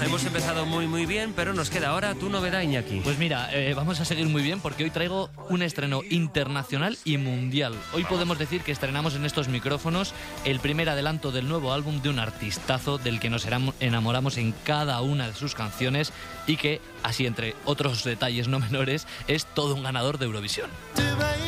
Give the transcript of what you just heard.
Hemos empezado muy bien, pero nos queda ahora tu novedad, Iñaki. Pues mira, vamos a seguir muy bien porque hoy traigo un estreno internacional y mundial. Hoy podemos decir que estrenamos en estos micrófonos el primer adelanto del nuevo álbum de un artistazo del que nos enamoramos en cada una de sus canciones y que, así entre otros detalles no menores, es todo un ganador de Eurovisión.